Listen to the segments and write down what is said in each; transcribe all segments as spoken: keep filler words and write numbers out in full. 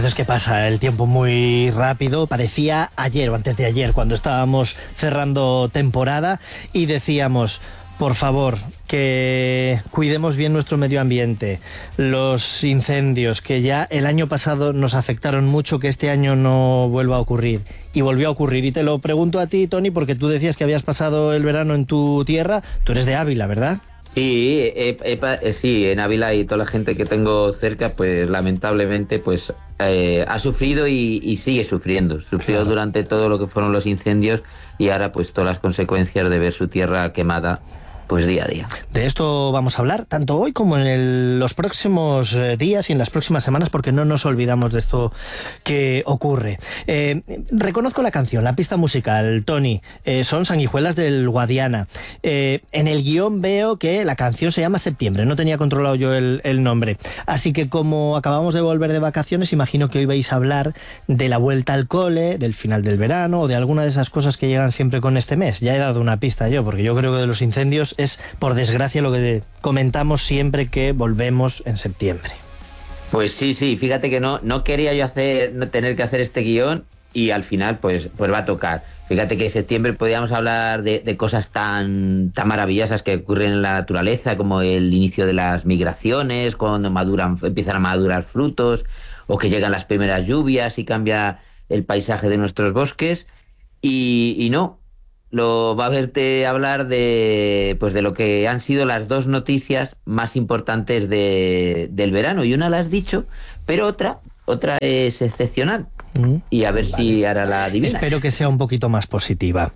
verdad es que pasa el tiempo muy rápido. Parecía ayer o antes de ayer cuando estábamos cerrando temporada y decíamos, por favor, que cuidemos bien nuestro medio ambiente, los incendios que ya el año pasado nos afectaron mucho, que este año no vuelva a ocurrir. Y volvió a ocurrir. Y te lo pregunto a ti, Tony, porque tú decías que habías pasado el verano en tu tierra. Tú eres de Ávila, ¿verdad? Sí, he, he, he, sí, en Ávila y toda la gente que tengo cerca, pues lamentablemente pues eh, ha sufrido y, y sigue sufriendo. Sufrió claro. durante todo lo que fueron los incendios y ahora pues todas las consecuencias de ver su tierra quemada pues día a día. De esto vamos a hablar tanto hoy como en el, los próximos eh, días y en las próximas semanas, porque no nos olvidamos de esto que ocurre. Eh, reconozco la canción, la pista musical, Tony, eh, son Sanguijuelas del Guadiana. Eh, en el guión veo que la canción se llama Septiembre, no tenía controlado yo el, el nombre. Así que como acabamos de volver de vacaciones, imagino que hoy vais a hablar de la vuelta al cole, del final del verano o de alguna de esas cosas que llegan siempre con este mes. Ya he dado una pista yo, porque yo creo que de los incendios es, por desgracia, lo que comentamos siempre que volvemos en septiembre. Pues sí, sí, fíjate que no, no quería yo hacer, no tener que hacer este guión y al final pues, pues va a tocar. Fíjate que en septiembre podíamos hablar de, de cosas tan, tan maravillosas que ocurren en la naturaleza, como el inicio de las migraciones, cuando maduran, empiezan a madurar frutos, o que llegan las primeras lluvias y cambia el paisaje de nuestros bosques, y, y no. Lo va a verte hablar de pues de lo que han sido las dos noticias más importantes de, del verano. Y una la has dicho, pero otra, otra es excepcional. Mm, y a ver vale. si ahora la adivinas. Espero que sea un poquito más positiva.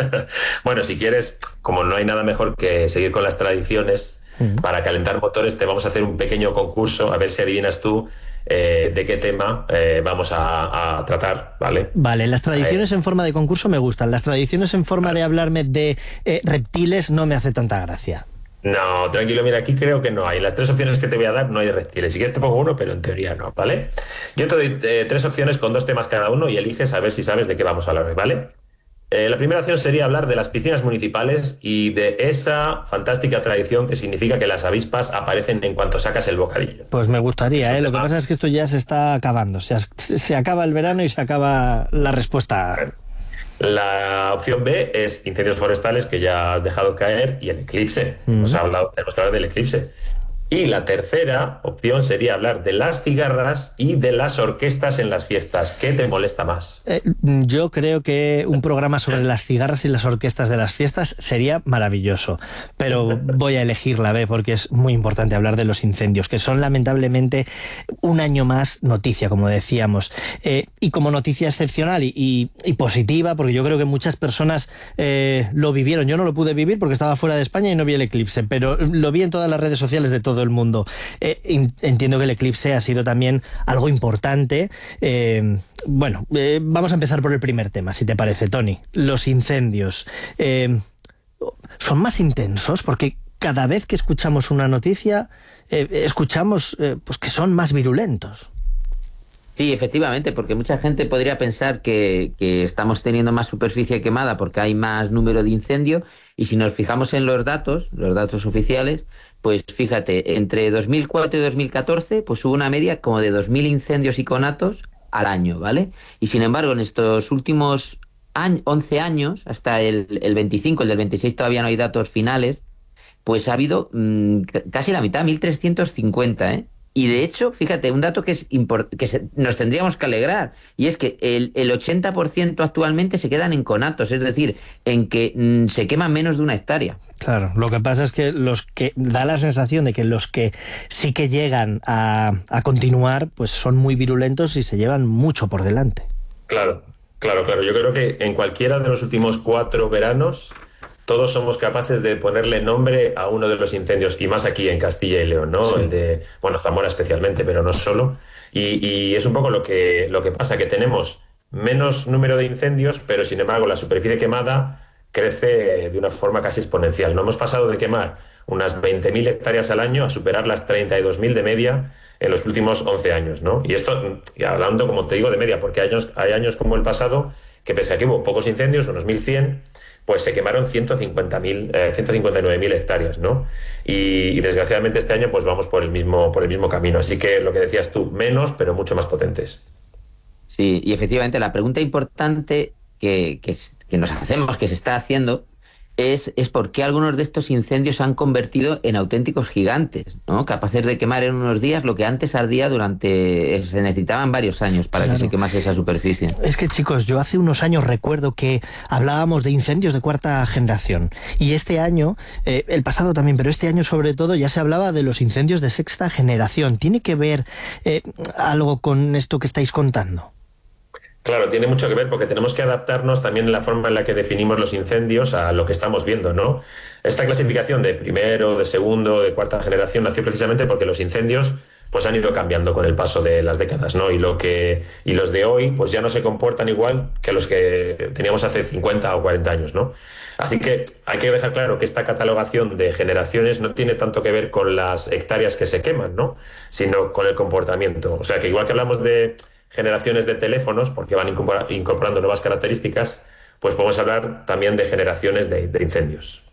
Bueno, si quieres, como no hay nada mejor que seguir con las tradiciones, mm. para calentar motores te vamos a hacer un pequeño concurso, a ver si adivinas tú Eh, de qué tema eh, vamos a, a tratar, ¿vale? Vale, las tradiciones eh. en forma de concurso me gustan. Las tradiciones en forma de hablarme de eh, reptiles no me hace tanta gracia. No, tranquilo, mira, aquí creo que no hay. Las tres opciones que te voy a dar no hay reptiles. Si quieres te pongo uno, pero en teoría no, ¿vale? Yo te doy eh, tres opciones con dos temas cada uno y eliges a ver si sabes de qué vamos a hablar hoy, ¿vale? Eh, la primera opción sería hablar de las piscinas municipales y de esa fantástica tradición que significa que las avispas aparecen en cuanto sacas el bocadillo. Pues me gustaría, ¿eh? Lo que pasa es que esto ya se está acabando. Se, se acaba el verano y se acaba la respuesta. La opción B es incendios forestales, que ya has dejado caer, y el eclipse. Mm. Hemos hablado, tenemos que hablar del eclipse. Y la tercera opción sería hablar de las cigarras y de las orquestas en las fiestas. ¿Qué te molesta más? Eh, yo creo que un programa sobre las cigarras y las orquestas de las fiestas sería maravilloso, pero voy a elegir la B porque es muy importante hablar de los incendios, que son lamentablemente un año más noticia, como decíamos, eh, y como noticia excepcional y, y, y positiva, porque yo creo que muchas personas eh, lo vivieron. Yo no lo pude vivir porque estaba fuera de España y no vi el eclipse, pero lo vi en todas las redes sociales de todo el mundo. Eh, entiendo que el eclipse ha sido también algo importante. Eh, bueno, eh, vamos a empezar por el primer tema, si te parece, Tony. Los incendios. Eh, ¿Son más intensos? Porque cada vez que escuchamos una noticia, eh, escuchamos eh, pues que son más virulentos. Sí, efectivamente, porque mucha gente podría pensar que, que estamos teniendo más superficie quemada porque hay más número de incendios, y si nos fijamos en los datos, los datos oficiales, pues fíjate, entre dos mil cuatro y dos mil catorce pues hubo una media como de dos mil incendios y conatos al año, ¿vale? Y sin embargo, en estos últimos once años, hasta el, el veinticinco, el del veintiséis todavía no hay datos finales, pues ha habido mmm, casi la mitad, mil trescientos cincuenta, ¿eh? Y de hecho, fíjate, un dato que, es import- que se, nos tendríamos que alegrar, y es que el, el ochenta por ciento actualmente se quedan en conatos, es decir, en que mmm, se queman menos de una hectárea. Claro, lo que pasa es que los que da la sensación de que los que sí que llegan a, a continuar, pues son muy virulentos y se llevan mucho por delante. Claro, claro, claro. Yo creo que en cualquiera de los últimos cuatro veranos todos somos capaces de ponerle nombre a uno de los incendios, y más aquí en Castilla y León, ¿no? Sí. El de, bueno, Zamora especialmente, pero no solo. Y, y es un poco lo que, lo que pasa, que tenemos menos número de incendios, pero sin embargo la superficie quemada crece de una forma casi exponencial. No hemos pasado de quemar unas veinte mil hectáreas al año a superar las treinta y dos mil de media en los últimos once años, ¿no? Y esto, y hablando, como te digo, de media, porque hay años, hay años como el pasado que, pese a que hubo pocos incendios, unos mil cien, pues se quemaron ciento cincuenta mil, eh, ciento cincuenta y nueve mil hectáreas, ¿no? Y, y desgraciadamente este año pues vamos por el mismo, por el mismo camino. Así que lo que decías tú, menos, pero mucho más potentes. Sí, y efectivamente la pregunta importante que, que, que nos hacemos, que se está haciendo, es, es por qué algunos de estos incendios se han convertido en auténticos gigantes, ¿no? Capaces de quemar en unos días lo que antes ardía durante... Se necesitaban varios años para claro. que se quemase esa superficie. Es que, chicos, yo hace unos años recuerdo que hablábamos de incendios de cuarta generación, y este año, eh, el pasado también, pero este año sobre todo, ya se hablaba de los incendios de sexta generación. ¿Tiene que ver eh, algo con esto que estáis contando? Claro, tiene mucho que ver porque tenemos que adaptarnos también en la forma en la que definimos los incendios a lo que estamos viendo, ¿no? Esta clasificación de primero, de segundo, de cuarta generación nació precisamente porque los incendios pues han ido cambiando con el paso de las décadas, ¿no? Y lo que y los de hoy pues ya no se comportan igual que los que teníamos hace cincuenta o cuarenta años, ¿no? Así que hay que dejar claro que esta catalogación de generaciones no tiene tanto que ver con las hectáreas que se queman, ¿no? Sino con el comportamiento. O sea, que igual que hablamos de generaciones de teléfonos, porque van incorporando nuevas características, pues podemos hablar también de generaciones de, de incendios.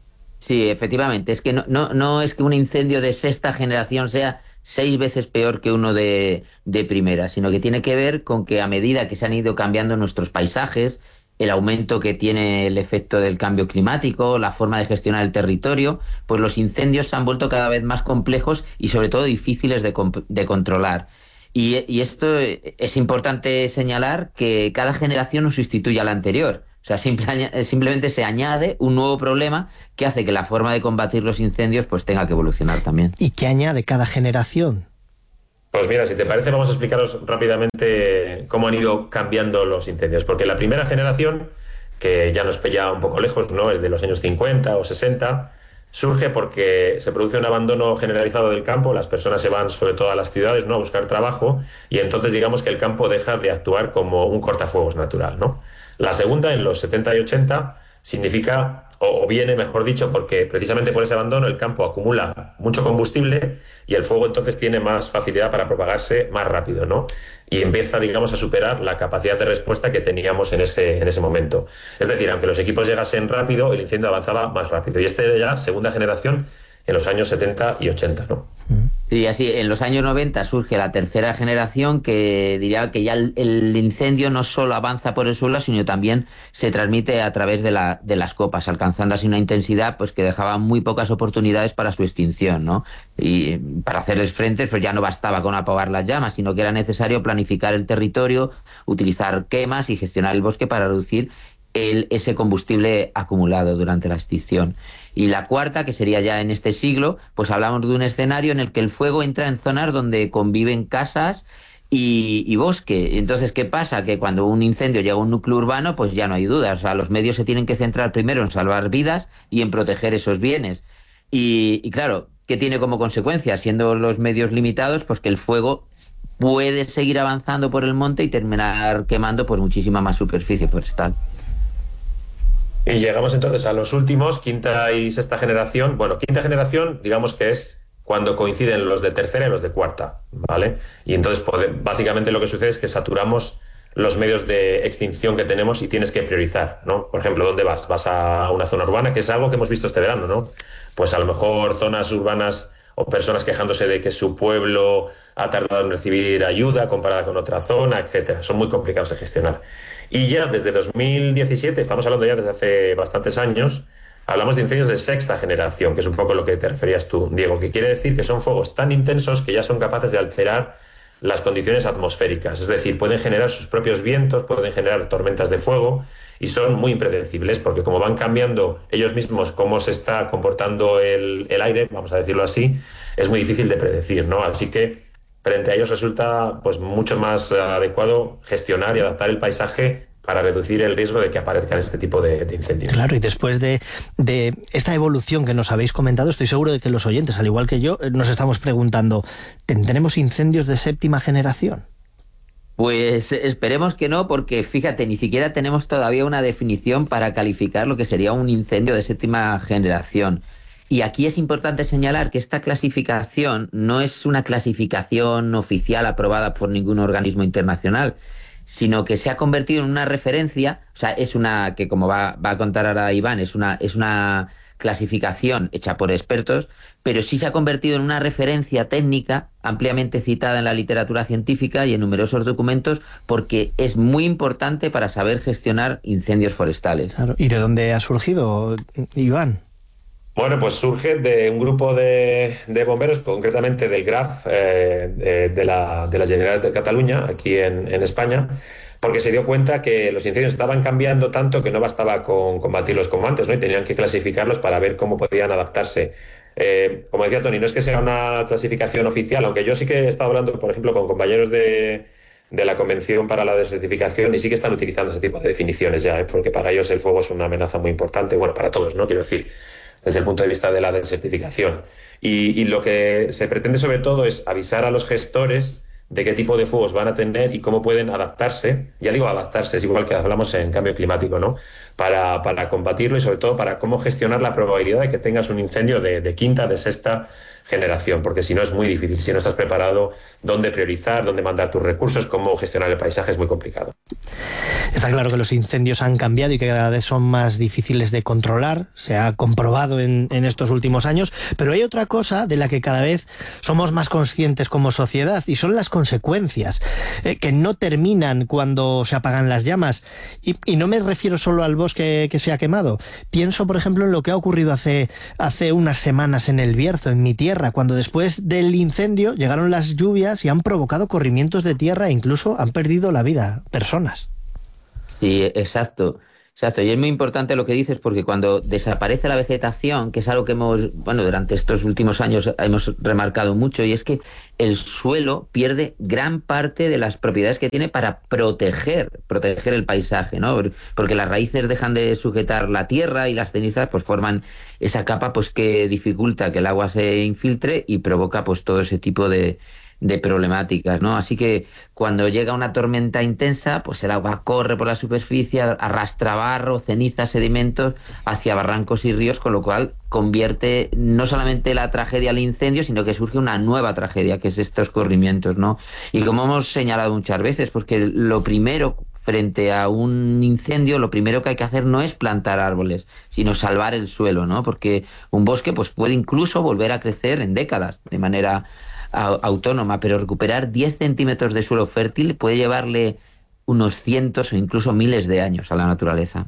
Sí, efectivamente. Es que no, no, no es que un incendio de sexta generación sea seis veces peor que uno de, de primera, sino que tiene que ver con que a medida que se han ido cambiando nuestros paisajes, el aumento que tiene el efecto del cambio climático, la forma de gestionar el territorio, pues los incendios se han vuelto cada vez más complejos y sobre todo difíciles de, de controlar. Y, y esto es importante señalar que cada generación no sustituye a la anterior. O sea, simple, simplemente se añade un nuevo problema que hace que la forma de combatir los incendios pues tenga que evolucionar también. ¿Y qué añade cada generación? Pues mira, si te parece, vamos a explicaros rápidamente cómo han ido cambiando los incendios. Porque la primera generación, que ya nos pilla un poco lejos, ¿no? Es de los años cincuenta o sesenta... surge porque se produce un abandono generalizado del campo, las personas se van sobre todo a las ciudades, ¿no? A buscar trabajo, y entonces digamos que el campo deja de actuar como un cortafuegos natural, ¿no? La segunda, en los setenta y ochenta, significa, o viene mejor dicho, porque precisamente por ese abandono el campo acumula mucho combustible y el fuego entonces tiene más facilidad para propagarse más rápido, ¿no? Y empieza, digamos, a superar la capacidad de respuesta que teníamos en ese, en ese momento. Es decir, aunque los equipos llegasen rápido, el incendio avanzaba más rápido. Y este era ya segunda generación en los años setenta y ochenta, ¿no? Y así, en los años noventa surge la tercera generación, que diría que ya el, el incendio no solo avanza por el suelo, sino también se transmite a través de, la, de las copas, alcanzando así una intensidad pues que dejaba muy pocas oportunidades para su extinción, ¿no? Y para hacerles frente pues ya no bastaba con apagar las llamas, sino que era necesario planificar el territorio, utilizar quemas y gestionar el bosque para reducir el, ese combustible acumulado durante la extinción. Y la cuarta, que sería ya en este siglo, pues hablamos de un escenario en el que el fuego entra en zonas donde conviven casas y, y bosque. Entonces, ¿qué pasa? Que cuando un incendio llega a un núcleo urbano, pues ya no hay dudas. O sea, los medios se tienen que centrar primero en salvar vidas y en proteger esos bienes. Y, y claro, ¿qué tiene como consecuencia? Siendo los medios limitados, pues que el fuego puede seguir avanzando por el monte y terminar quemando pues muchísima más superficie forestal. Y llegamos entonces a los últimos, quinta y sexta generación. Bueno, quinta generación, digamos que es cuando coinciden los de tercera y los de cuarta, ¿vale? Y entonces, básicamente lo que sucede es que saturamos los medios de extinción que tenemos y tienes que priorizar, ¿no? Por ejemplo, ¿dónde vas? Vas a una zona urbana, que es algo que hemos visto este verano, ¿no? Pues a lo mejor zonas urbanas o personas quejándose de que su pueblo ha tardado en recibir ayuda comparada con otra zona, etcétera. Son muy complicados de gestionar. Y ya desde dos mil diecisiete, estamos hablando ya desde hace bastantes años, hablamos de incendios de sexta generación, que es un poco lo que te referías tú, Diego, que quiere decir que son fuegos tan intensos que ya son capaces de alterar las condiciones atmosféricas. Es decir, pueden generar sus propios vientos, pueden generar tormentas de fuego y son muy impredecibles porque como van cambiando ellos mismos cómo se está comportando el, el aire, vamos a decirlo así, es muy difícil de predecir, ¿no? Así que frente a ellos resulta pues mucho más adecuado gestionar y adaptar el paisaje para reducir el riesgo de que aparezcan este tipo de, de incendios. Claro, y después de, de esta evolución que nos habéis comentado, estoy seguro de que los oyentes, al igual que yo, nos estamos preguntando, ¿tendremos incendios de séptima generación? Pues esperemos que no, porque fíjate, ni siquiera tenemos todavía una definición para calificar lo que sería un incendio de séptima generación. Y aquí es importante señalar que esta clasificación no es una clasificación oficial aprobada por ningún organismo internacional, sino que se ha convertido en una referencia, o sea, es una, que como va, va a contar ahora Iván, es una, es una clasificación hecha por expertos, pero sí se ha convertido en una referencia técnica ampliamente citada en la literatura científica y en numerosos documentos, porque es muy importante para saber gestionar incendios forestales. Claro. ¿Y de dónde ha surgido, Iván? Bueno, pues surge de un grupo de, de bomberos, concretamente del Graf, eh, de, de, la, de la Generalitat de Cataluña, aquí en, en España, porque se dio cuenta que los incendios estaban cambiando tanto que no bastaba con combatirlos como antes, ¿no? Y tenían que clasificarlos para ver cómo podían adaptarse. Eh, como decía Tony, no es que sea una clasificación oficial, aunque yo sí que he estado hablando, por ejemplo, con compañeros de, de la Convención para la Desertificación y sí que están utilizando ese tipo de definiciones ya, ¿eh? Porque para ellos el fuego es una amenaza muy importante, bueno, para todos, ¿no? Quiero decir, desde el punto de vista de la desertificación. Y, y lo que se pretende sobre todo es avisar a los gestores de qué tipo de fuegos van a tener y cómo pueden adaptarse. Ya digo adaptarse, es igual que hablamos en cambio climático, ¿no? Para, para combatirlo y sobre todo para cómo gestionar la probabilidad de que tengas un incendio de, de quinta, de sexta generación, porque si no es muy difícil, si no estás preparado, dónde priorizar, dónde mandar tus recursos, cómo gestionar el paisaje es muy complicado. Está claro que los incendios han cambiado y que cada vez son más difíciles de controlar, se ha comprobado en, en estos últimos años, pero hay otra cosa de la que cada vez somos más conscientes como sociedad y son las consecuencias, eh, que no terminan cuando se apagan las llamas. Y, y no me refiero solo al bosque que se ha quemado, pienso por ejemplo en lo que ha ocurrido hace, hace unas semanas en El Bierzo, en mi tierra, cuando después del incendio llegaron las lluvias y han provocado corrimientos de tierra e incluso han perdido la vida personas. Sí, exacto. Exacto, y es muy importante lo que dices porque cuando desaparece la vegetación, que es algo que hemos, bueno, durante estos últimos años hemos remarcado mucho, y es que el suelo pierde gran parte de las propiedades que tiene para proteger, proteger el paisaje, ¿no? Porque las raíces dejan de sujetar la tierra y las cenizas pues forman esa capa pues que dificulta que el agua se infiltre y provoca pues todo ese tipo de de problemáticas, ¿no? Así que cuando llega una tormenta intensa, pues el agua corre por la superficie, arrastra barro, cenizas, sedimentos hacia barrancos y ríos, con lo cual convierte no solamente la tragedia al incendio, sino que surge una nueva tragedia, que es estos corrimientos, ¿no? Y como hemos señalado muchas veces, porque lo primero frente a un incendio, lo primero que hay que hacer no es plantar árboles, sino salvar el suelo, ¿no? Porque un bosque pues puede incluso volver a crecer en décadas, de manera autónoma, pero recuperar diez centímetros de suelo fértil puede llevarle unos cientos o incluso miles de años a la naturaleza.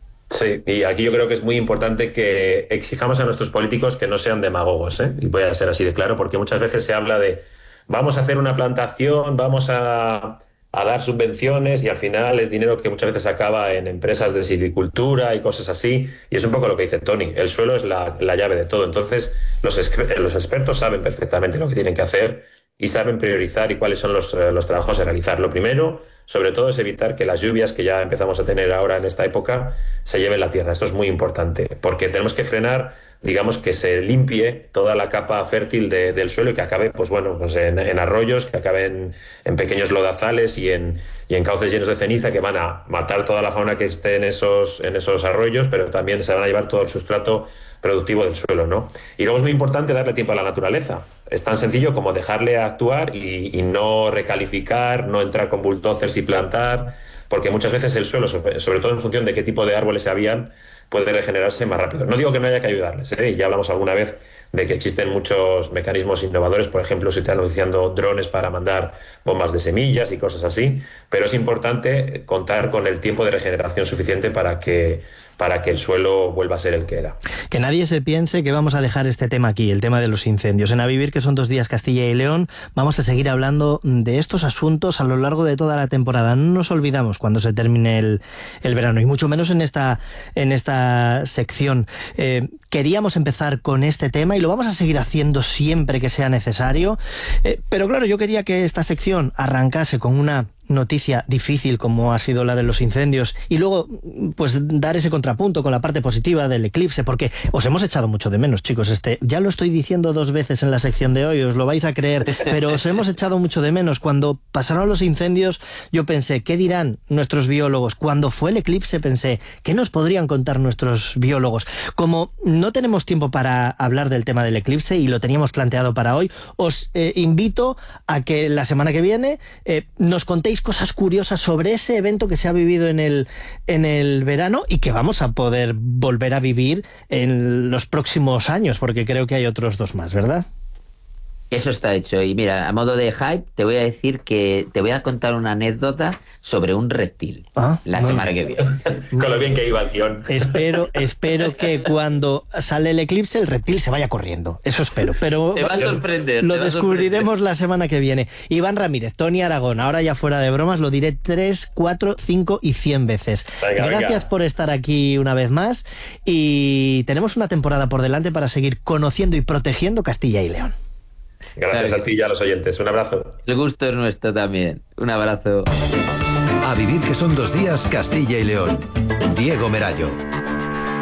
Sí, y aquí yo creo que es muy importante que exijamos a nuestros políticos que no sean demagogos, ¿eh? Y voy a ser así de claro, porque muchas veces se habla de vamos a hacer una plantación, vamos a, a dar subvenciones y al final es dinero que muchas veces acaba en empresas de silvicultura y cosas así, y es un poco lo que dice Tony, el suelo es la, la llave de todo, entonces los, los expertos saben perfectamente lo que tienen que hacer y saben priorizar y cuáles son los, los trabajos a realizar. Lo primero, sobre todo, es evitar que las lluvias que ya empezamos a tener ahora en esta época se lleven la tierra. Esto es muy importante, porque tenemos que frenar, digamos, que se limpie toda la capa fértil de, del suelo y que acabe, pues bueno, pues en, en arroyos, que acabe en, en pequeños lodazales y en, y en cauces llenos de ceniza que van a matar toda la fauna que esté en esos, en esos arroyos, pero también se van a llevar todo el sustrato productivo del suelo, ¿no? Y luego es muy importante darle tiempo a la naturaleza. Es tan sencillo como dejarle actuar y, y no recalificar, no entrar con bulldozers y plantar, porque muchas veces el suelo, sobre todo en función de qué tipo de árboles habían, puede regenerarse más rápido. No digo que no haya que ayudarles, ¿eh? Y ya hablamos alguna vez de que existen muchos mecanismos innovadores, por ejemplo, se están utilizando drones para mandar bombas de semillas y cosas así, pero es importante contar con el tiempo de regeneración suficiente para que para que el suelo vuelva a ser el que era. Que nadie se piense que vamos a dejar este tema aquí, el tema de los incendios. En A Vivir, que son dos días Castilla y León, vamos a seguir hablando de estos asuntos a lo largo de toda la temporada. No nos olvidamos cuando se termine el, el verano, y mucho menos en esta, en esta sección. Eh, queríamos empezar con este tema y lo vamos a seguir haciendo siempre que sea necesario. Eh, pero claro, yo quería que esta sección arrancase con una noticia difícil como ha sido la de los incendios y luego pues dar ese contrapunto con la parte positiva del eclipse, porque os hemos echado mucho de menos, chicos. Este ya lo estoy diciendo dos veces en la sección de hoy, os lo vais a creer, pero os hemos echado mucho de menos. Cuando pasaron los incendios yo pensé, ¿qué dirán nuestros biólogos? Cuando fue el eclipse pensé, ¿qué nos podrían contar nuestros biólogos? Como no tenemos tiempo para hablar del tema del eclipse y lo teníamos planteado para hoy, os eh, invito a que la semana que viene eh, nos contéis contéis cosas curiosas sobre ese evento que se ha vivido en el, en el verano y que vamos a poder volver a vivir en los próximos años, porque creo que hay otros dos más, ¿verdad? Eso está hecho. Y mira, a modo de hype, te voy a decir que te voy a contar una anécdota sobre un reptil ah, la no. semana que viene. Con lo bien que iba el guión. Espero, espero que cuando sale el eclipse el reptil se vaya corriendo. Eso espero. Pero te va a sorprender. Lo te va descubriremos sorprender. la semana que viene. Iván Ramírez, Tony Aragón, ahora ya fuera de bromas, lo diré tres, cuatro, cinco y cien veces. Venga, Gracias venga. por estar aquí una vez más y tenemos una temporada por delante para seguir conociendo y protegiendo Castilla y León. Gracias Claro a ti y a los oyentes. Un abrazo. El gusto es nuestro también. Un abrazo. A vivir que son dos días Castilla y León. Diego Merayo.